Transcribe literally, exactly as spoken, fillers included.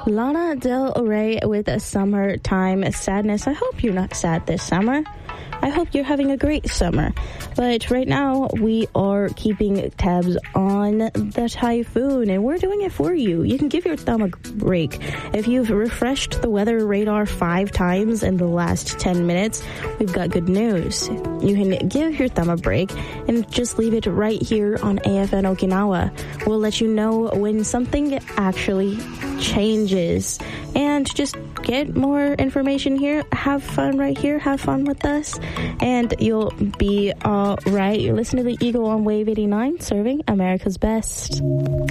Lana Del Rey with a Summertime Sadness. I hope you're not sad this summer. I hope you're having a great summer. But right now, we are keeping tabs on the typhoon, and we're doing it for you. You can give your thumb a break. If you've refreshed the weather radar five times in the last ten minutes, we've got good news. You can give your thumb a break and just leave it right here on A F N Okinawa. We'll let you know when something actually changes. And just get more information here. Have fun right here. Have fun with us. And you'll be all right. You're listening to the Eagle on Wave eighty-nine, serving America's best.